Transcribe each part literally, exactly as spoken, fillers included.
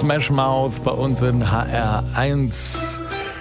Smash Mouth bei uns in H R eins.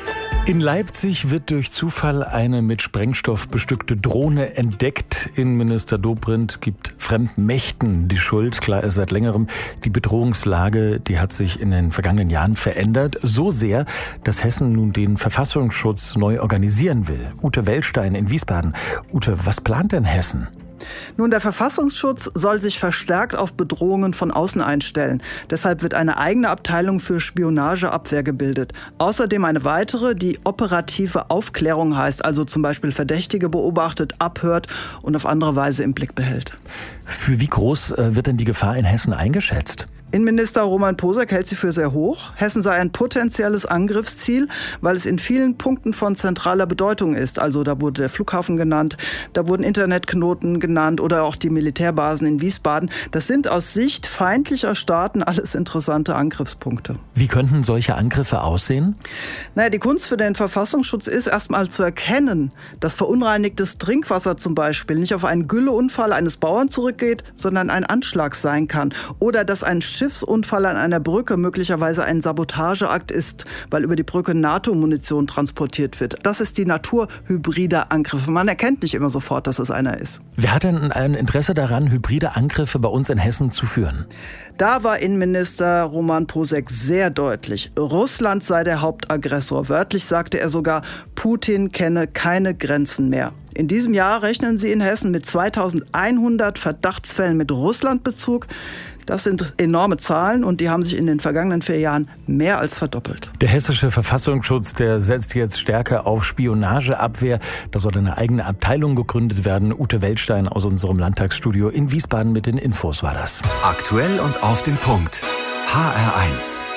In Leipzig wird durch Zufall eine mit Sprengstoff bestückte Drohne entdeckt. Innenminister Dobrindt gibt fremden Mächten die Schuld. Klar ist seit längerem, die Bedrohungslage, die hat sich in den vergangenen Jahren verändert. So sehr, dass Hessen nun den Verfassungsschutz neu organisieren will. Ute Wellstein in Wiesbaden. Ute, was plant denn Hessen? Nun, der Verfassungsschutz soll sich verstärkt auf Bedrohungen von außen einstellen. Deshalb wird eine eigene Abteilung für Spionageabwehr gebildet. Außerdem eine weitere, die operative Aufklärung heißt, also zum Beispiel Verdächtige beobachtet, abhört und auf andere Weise im Blick behält. Für wie groß wird denn die Gefahr in Hessen eingeschätzt? Innenminister Roman Posek hält sie für sehr hoch. Hessen sei ein potenzielles Angriffsziel, weil es in vielen Punkten von zentraler Bedeutung ist. Also da wurde der Flughafen genannt, da wurden Internetknoten genannt oder auch die Militärbasen in Wiesbaden. Das sind aus Sicht feindlicher Staaten alles interessante Angriffspunkte. Wie könnten solche Angriffe aussehen? Naja, die Kunst für den Verfassungsschutz ist erstmal zu erkennen, dass verunreinigtes Trinkwasser zum Beispiel nicht auf einen Gülleunfall eines Bauern zurückgeht, sondern ein Anschlag sein kann. Oder dass ein Schiffsunfall an einer Brücke möglicherweise ein Sabotageakt ist, weil über die Brücke NATO-Munition transportiert wird. Das ist die Natur hybrider Angriffe. Man erkennt nicht immer sofort, dass es einer ist. Wer hat denn ein Interesse daran, hybride Angriffe bei uns in Hessen zu führen? Da war Innenminister Roman Posek sehr deutlich. Russland sei der Hauptaggressor. Wörtlich sagte er sogar, Putin kenne keine Grenzen mehr. In diesem Jahr rechnen sie in Hessen mit zweitausendeinhundert Verdachtsfällen mit Russlandbezug. Das sind enorme Zahlen und die haben sich in den vergangenen vier Jahren mehr als verdoppelt. Der hessische Verfassungsschutz, der setzt jetzt stärker auf Spionageabwehr. Da soll eine eigene Abteilung gegründet werden. Ute Wellstein aus unserem Landtagsstudio in Wiesbaden mit den Infos war das. Aktuell und auf den Punkt. H R eins.